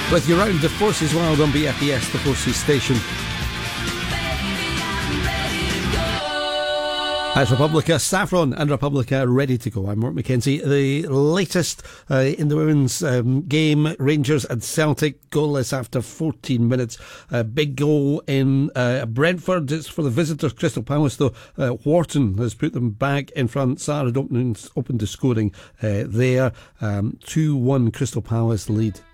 With you round the Forces Wild on BFES, the Forces station. As Republica, Saffron and Republica ready to go. I'm Mark McKenzie. The latest in the women's game, Rangers and Celtic, goalless after 14 minutes. Big goal in Brentford. It's for the visitors, Crystal Palace, though. Wharton has put them back in front. Sarah opened the scoring there. 2-1 Crystal Palace lead.